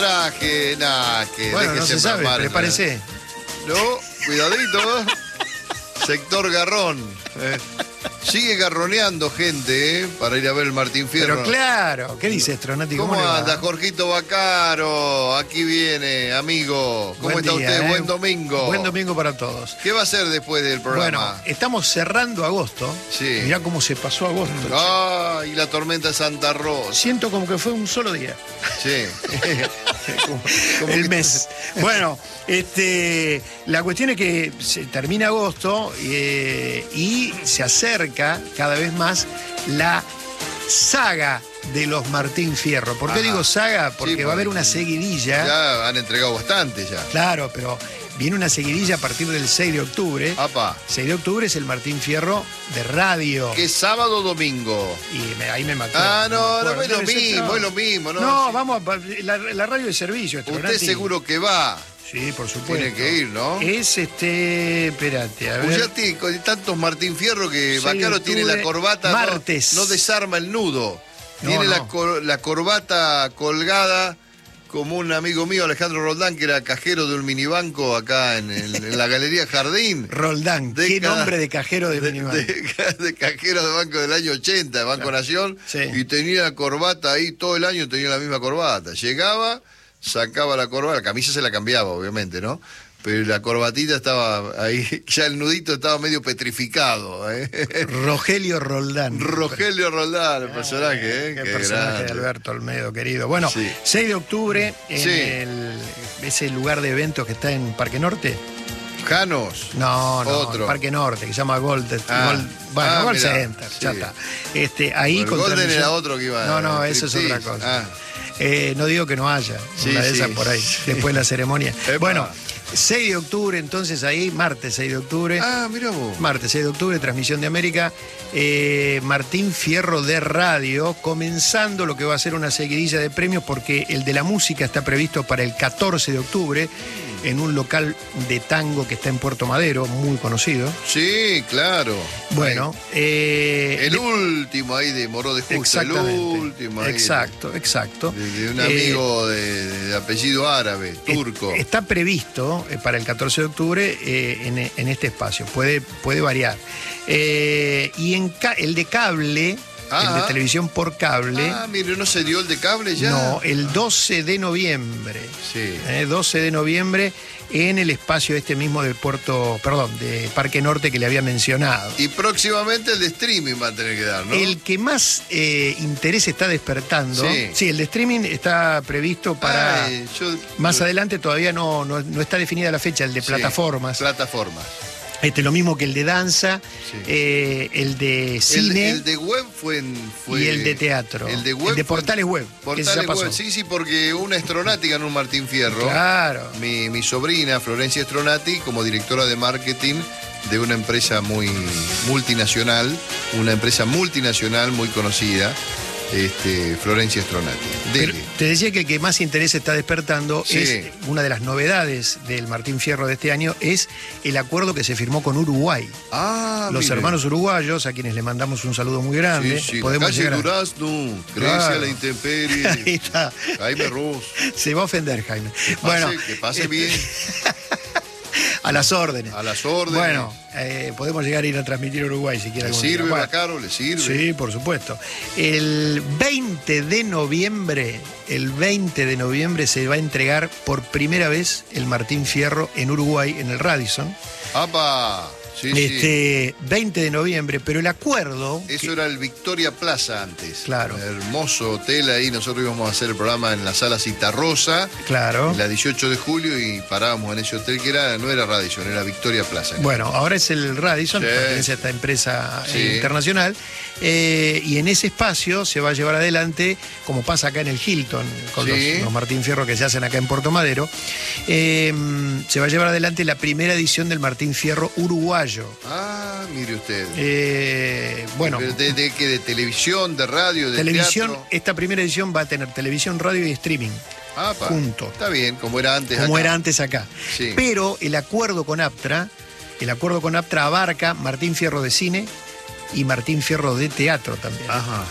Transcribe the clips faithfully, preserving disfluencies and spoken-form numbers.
Traje, nada, que bueno, no se sabe, mamar, prepárese. No, cuidadito. Sector Garrón. Eh. Sigue garroneando gente, ¿eh? Para ir a ver el Martín Fierro. Pero claro, ¿qué dice Stronati? ¿Cómo, ¿Cómo anda, Jorgito Bacaro? Aquí viene, amigo. ¿Cómo Buen está día, usted? ¿eh? Buen domingo. Buen domingo para todos. ¿Qué va a hacer después del programa? Bueno, estamos cerrando agosto. Sí. Mirá cómo se pasó agosto. Ah, y la tormenta de Santa Rosa. Siento como que fue un solo día. Sí. como, como el mes. Bueno, este, la cuestión es que se termina agosto eh, y se acerca cada vez más la saga de los Martín Fierro. ¿Por qué Ajá. digo saga? Porque Sí, va a haber porque una seguidilla. Ya han entregado bastante ya. Claro, pero viene una seguidilla a partir del seis de octubre. Apa. seis de octubre es el Martín Fierro de radio. ¿Qué sábado o domingo? Y me- ahí me mató. Ah, no, me no, es acuerdo. lo Debe ser- mismo, es lo mismo, ¿no? No, Sí. vamos a la, la radio de servicio. Usted Stronati. seguro que va. Sí, por supuesto. Tiene que ir, ¿no? Es este, espérate, a ver. Pues ya tiene con tantos Martín Fierro que seis de Bacaro tiene la octubre, corbata, no- martes. No, desarma el nudo. No, tiene no. La, cor- la corbata colgada como un amigo mío, Alejandro Roldán, que era cajero de un minibanco acá en, el- en la Galería Jardín. Roldán, qué Década nombre de cajero de, de, minibanco. de- de cajero de banco del año ochenta, de Banco Claro. Nación, Sí. y tenía la corbata ahí, todo el año tenía la misma corbata. Llegaba, sacaba la corbata, la camisa se la cambiaba, obviamente, ¿no? Pero la corbatita estaba ahí, ya el nudito estaba medio petrificado. ¿eh? Rogelio Roldán. Rogelio Roldán, el personaje, ¿eh? Qué, Qué personaje grande. de Alberto Olmedo, querido. Bueno, Sí. seis de octubre, en Sí. el, ese lugar de eventos que está en Parque Norte. Janos. No, no, Otro. Parque Norte, que se llama Gold, Ah. Gold- bueno, Ah, Gold mirá, Center, ya sí. está. Este, ahí El con Golden transmisión- era otro que iba. No, no, el eso es otra striptease. cosa. Ah. Eh, no digo que no haya, Sí, una de sí, esas por ahí, sí. después de la ceremonia. Epa. Bueno, seis de octubre, entonces ahí, martes seis de octubre. Ah, mira vos. Martes seis de octubre, transmisión de América. eh, Martín Fierro de radio, comenzando lo que va a ser una seguidilla de premios, porque el de la música está previsto para el catorce de octubre en un local de tango que está en Puerto Madero, muy conocido. Sí, claro. Bueno, eh, El de- último ahí de Moró de Justo, el exactamente. último ahí. Exacto, exacto. De, de un Eh, amigo de, de apellido árabe, turco. Es- Está previsto eh, para el catorce de octubre eh, en, en este espacio. Puede, puede variar. Eh, y en ca- el de cable, Ah, el de ah. televisión por cable, Ah, mire, ¿no se dio el de cable ya? no, el doce de noviembre. Sí. eh, doce de noviembre en el espacio este mismo del puerto, perdón, de Parque Norte que le había mencionado. Y próximamente el de streaming va a tener que dar, ¿no? El que más eh, interés está despertando, Sí. el de streaming está previsto para Ay, yo- más yo- adelante, todavía no, no, no está definida la fecha, el de Sí, plataformas. Plataformas. Este, lo mismo que el de danza, Sí. eh, el de El, cine el de web fue, en, fue- y el de teatro. El de web. El de fue- portales web. que ese ya Portales pasó. web, sí, sí, porque una Stronati ganó un Martín Fierro. Claro. Mi, mi sobrina, Florencia Stronati, como directora de marketing de una empresa muy multinacional, una empresa multinacional muy conocida, este, Florencia Stronati. Pero Dele. te decía que el que más interés está despertando Sí. es una de las novedades del Martín Fierro de este año, es el acuerdo que se firmó con Uruguay. Ah, Los mire. hermanos uruguayos, a quienes le mandamos un saludo muy grande. Sí, sí, la Podemos calle llegar a- Durazno, crece Claro. a la intemperie. Ahí está. Jaime Ross. Se va a ofender, Jaime. Que pase, Bueno, que pase este, bien, a las órdenes. a las órdenes. Bueno, eh, podemos llegar a ir a transmitir a Uruguay si quiere ¿Le algún día. sirve, Bueno, Bacaro? ¿Le sirve? Sí, por supuesto. El veinte de noviembre, el veinte de noviembre se va a entregar por primera vez el Martín Fierro en Uruguay, en el Radisson. ¡Apa! Sí, sí. Este, veinte de noviembre, pero el acuerdo... Eso que- era el Victoria Plaza antes. Claro. Un hermoso hotel ahí. Nosotros íbamos a hacer el programa en la sala Citarrosa, Claro. la dieciocho de julio, y parábamos en ese hotel que era, no era Radisson, era Victoria Plaza. Bueno, ahora es el Radisson, Sí. pertenece a esta empresa Sí. eh, internacional, eh, y en ese espacio se va a llevar adelante, como pasa acá en el Hilton, con Sí. los, los Martín Fierro que se hacen acá en Puerto Madero, eh, se va a llevar adelante la primera edición del Martín Fierro uruguayo. Ah, mire usted. Eh, bueno, ¿De, de, de qué? ¿De televisión, de radio, de televisión, teatro? esta primera edición va a tener televisión, radio y streaming, Apa, junto. Está bien, como era antes como acá. era antes acá. Sí. Pero el acuerdo con Aptra, el acuerdo con Aptra abarca Martín Fierro de cine y Martín Fierro de teatro también. Ajá.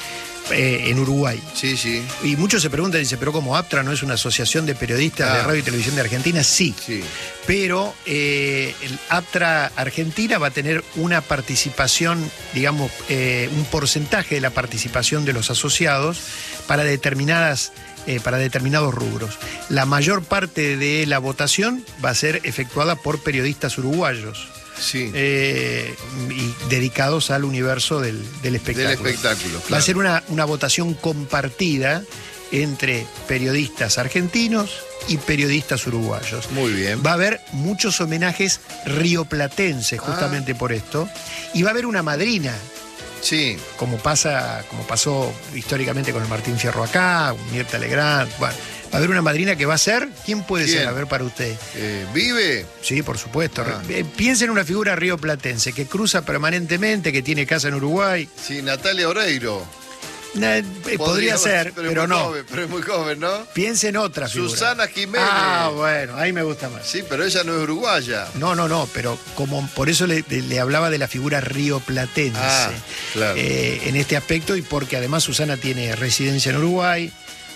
eh, en Uruguay. Sí, sí. Y muchos se preguntan, dice, pero ¿cómo APTRA no es una asociación de periodistas Ah. de radio y televisión de Argentina? Sí. Sí. Pero eh, el APTRA Argentina va a tener una participación, digamos, eh, un porcentaje de la participación de los asociados para determinadas, eh, para determinados rubros. La mayor parte de la votación va a ser efectuada por periodistas uruguayos. Sí. Eh, y dedicados al universo del, del espectáculo. Del espectáculo, Va a claro. ser una, una votación compartida entre periodistas argentinos y periodistas uruguayos. Muy bien. Va a haber muchos homenajes rioplatenses justamente Ah. por esto. Y va a haber una madrina, Sí. como pasa, como pasó históricamente con el Martín Fierro acá, Mirta Legrand. Bueno, va a haber una madrina que va a ser. ¿Quién puede ¿Quién? ser? A ver, para usted. Eh, ¿Vive? Sí, por supuesto. Ah. Eh, Piensa en una figura rioplatense que cruza permanentemente, que tiene casa en Uruguay. Sí, Natalia Oreiro. Na- eh, podría, ser, pero, es muy no. joven, pero es muy joven, ¿no? Piense en otra figura. Susana Jiménez. Ah, bueno, ahí me gusta más. Sí, pero ella no es uruguaya. No, no, no, pero como por eso le, le hablaba de la figura rioplatense. Ah, claro. eh, en este aspecto y porque además Susana tiene residencia en Uruguay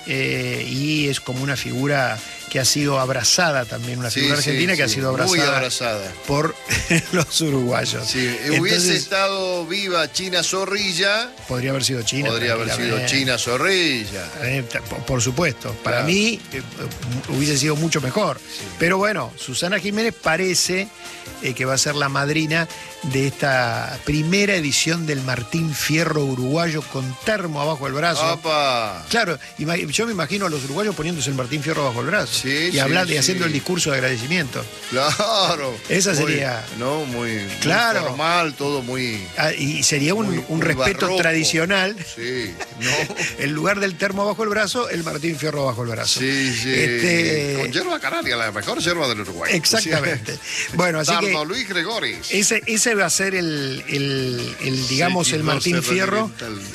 eh, y es como una figura que ha sido abrazada también, una Sí, figura sí, argentina que ha sí, sido muy abrazada, abrazada. por los uruguayos. Si Entonces, hubiese estado viva China Zorrilla, podría haber sido China. podría haber sido tranquilamente. China Zorrilla. Eh, por, por supuesto, para Claro. mí eh, hubiese sido mucho mejor. Pero bueno, Susana Jiménez parece eh, que va a ser la madrina de esta primera edición del Martín Fierro uruguayo con termo abajo del brazo. ¡Apa! Claro, ima- yo me imagino a los uruguayos poniéndose el Martín Fierro bajo el brazo Sí, y sí, hablando y sí. haciendo el discurso de agradecimiento. Claro. Esa Muy- sería- No, muy, muy Claro. formal, todo muy. Ah, y sería un, Muy- un muy respeto barroco. tradicional. Sí, ¿no? En lugar del termo bajo el brazo, el Martín Fierro bajo el brazo. Sí, sí. Este- Con yerba canaria, la mejor yerba del Uruguay. Exactamente. Bueno, así que Dardo Luis Gregoris. ese, ese va a ser el, el- el, digamos, Sí, el no Martín se Fierro revienta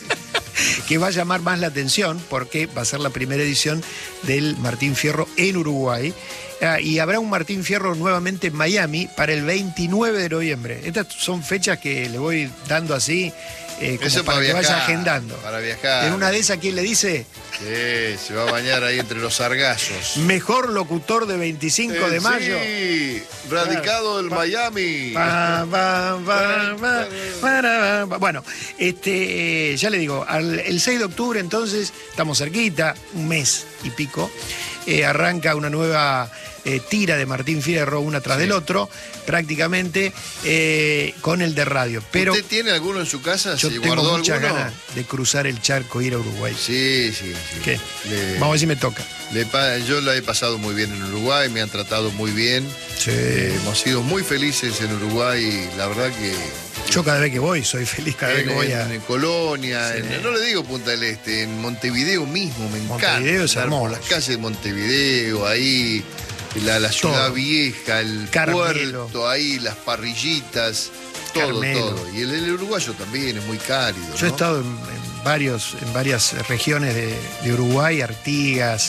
que va a llamar más la atención porque va a ser la primera edición del Martín Fierro en Uruguay. Ah, y habrá un Martín Fierro nuevamente en Miami para el veintinueve de noviembre. Estas son fechas que le voy dando así, eh, como Eso para, para que vaya viajar, agendando. para viajar. En una de esas, ¿quién le dice? Sí, se va a bañar ahí entre los sargazos. Mejor locutor de veinticinco de Eh, mayo. Sí, radicado en Pa- Miami. Pa, pa, pa, pa, para, pa. Bueno, este, eh, ya le digo, al- el seis de octubre entonces, estamos cerquita, un mes y pico, eh, arranca una nueva eh, tira de Martín Fierro, una tras Sí. del otro, prácticamente eh, con el de radio. Pero ¿Usted tiene alguno en su casa? yo ¿Se tengo guardó muchas alguno? ganas de cruzar el charco e ir a Uruguay. Sí, sí, sí. ¿Qué? Le- Vamos a ver si me toca. le pa- yo la he pasado muy bien en Uruguay, me han tratado muy bien. Sí. Eh, hemos sido muy felices en Uruguay y la verdad que Yo cada vez que voy soy feliz, cada vez en, que voy a... en- en Colonia, Sí. en- no le digo Punta del Este, en Montevideo mismo, me encanta. Montevideo es andar por hermoso. las calles de Montevideo, ahí, la, la ciudad Todo. vieja, el Carmelo. puerto, ahí, las parrillitas, todo, Carmelo. todo. Y el, el uruguayo también es muy cálido. Yo he ¿no? estado en, en varios, en varias regiones de, de Uruguay, Artigas,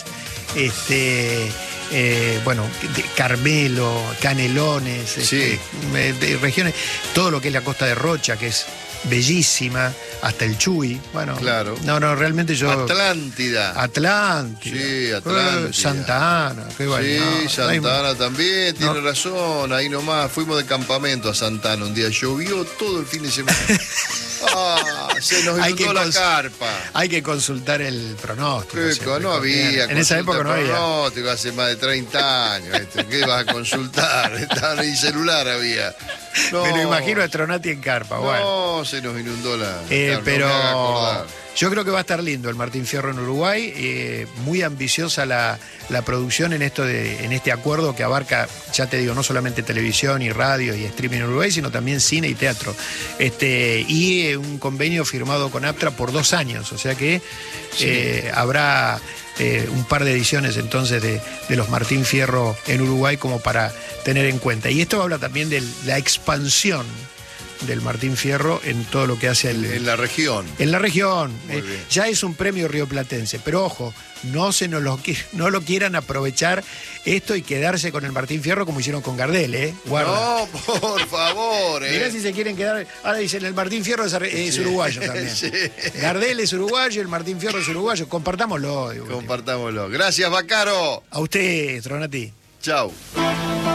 este, eh, bueno, de Carmelo, Canelones, Sí. este, eh, de regiones, todo lo que es la costa de Rocha, que es bellísima, hasta el Chuy. Bueno, Claro. no, no, realmente yo. Atlántida. Atlántida. Sí, Atlántida. Eh, Santa Ana, qué Sí, bañado. Hay- Santa Ana también, tiene No. razón, ahí nomás, fuimos de campamento a Santa Ana un día, llovió todo el fin de semana. Ah, se nos Hay que inundó la cons- carpa. Hay que consultar el pronóstico. Qué siempre, co- no porque había. En esa época no había. pronóstico, hace más de treinta años. ¿viste? ¿Qué vas a consultar? Estaba ni celular había. No, Me lo imagino a Tronati en carpa. Bueno. No, se nos inundó la. Eh, claro, no me haga pero acordar. yo creo que va a estar lindo el Martín Fierro en Uruguay, eh, muy ambiciosa la, la producción en esto de, en este acuerdo que abarca, ya te digo, no solamente televisión y radio y streaming en Uruguay, sino también cine y teatro. Este, y eh, un convenio firmado con APTRA por dos años, o sea que eh, habrá eh, un par de ediciones entonces de, de los Martín Fierro en Uruguay como para tener en cuenta. Y esto habla también de la expansión del Martín Fierro en todo lo que hace el, En la región. en la región. Muy Eh, bien. ya es un premio rioplatense, pero ojo, no se nos lo, qui- no lo quieran aprovechar esto y quedarse con el Martín Fierro como hicieron con Gardel, ¿eh? Guarda. No, por favor, eh. Mirá si se quieren quedar. Ahora dicen el Martín Fierro es, ar- es Sí. uruguayo también. Sí. Gardel es uruguayo, el Martín Fierro es uruguayo. Compartámoslo. de última. Compartámoslo. Gracias, Bacaro. A usted, Tronati. Chau.